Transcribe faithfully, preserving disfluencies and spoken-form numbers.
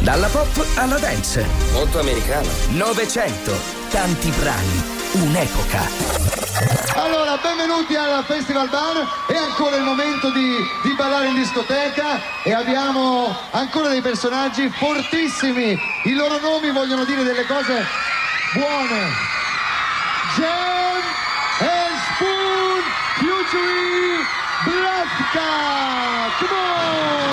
Dalla pop alla dance. Molto americana. Novecento. Tanti brani. Un'epoca. Allora, benvenuti al Festival Bar. È ancora il momento di, di ballare in discoteca e abbiamo ancora dei personaggi fortissimi. I loro nomi vogliono dire delle cose buone. Jam and Spoon featuring Blasca. Come on!